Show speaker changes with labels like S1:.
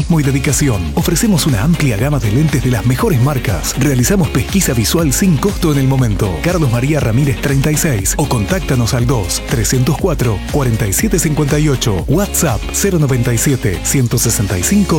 S1: profesionalismo y dedicación. Ofrecemos una amplia gama de lentes de las mejores marcas. Realizamos pesquisa visual sin costo en el momento. Carlos María Ramírez 36 o contáctanos al 2-304-4758. WhatsApp 097 165